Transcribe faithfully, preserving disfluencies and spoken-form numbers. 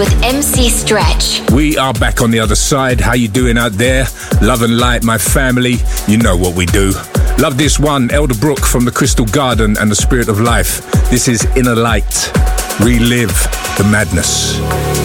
with M C Stretch. We are back on the other side. How you doing out there? Love and light, my family. You know what we do. Love this one, Elder Brook from the Crystal Garden and the Spirit of Life. This is Inner Light. Relive the madness.